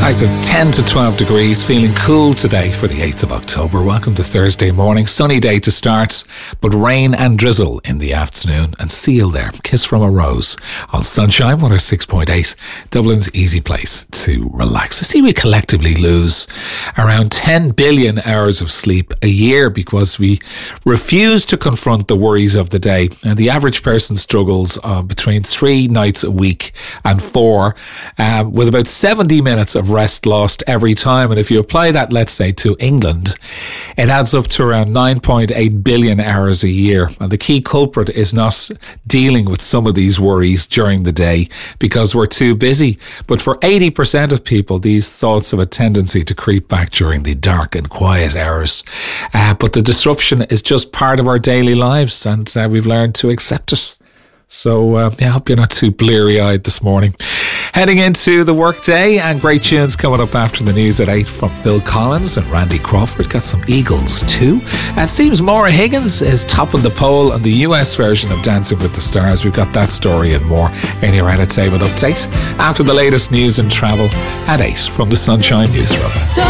Highs of 10 to 12 degrees, feeling cool today for the 8th of October. Welcome to Thursday morning. Sunny day to start, but rain and drizzle in the afternoon. And Seal there, Kiss from a Rose on Sunshine 106.8, Dublin's easy place to relax. I see we collectively lose around 10 billion hours of sleep a year because we refuse to confront the worries of the day. And the average person struggles between 3 nights a week and 4, with about 70 minutes of rest lost every time. And if you apply that, let's say, to England, it adds up to around 9.8 billion hours a year. And the key culprit is not dealing with some of these worries during the day because we're too busy. But for 80% of people, these thoughts have a tendency to creep back during the dark and quiet hours. But the disruption is just part of our daily lives, and we've learned to accept it. So I hope you're not too bleary-eyed this morning. Heading into the workday, and great tunes coming up after the news at 8 from Phil Collins and Randy Crawford. Got some Eagles too. It seems Maura Higgins is topping the poll on the US version of Dancing with the Stars. We've got that story and more in your entertainment update after the latest news and travel at 8 from the Sunshine Newsroom.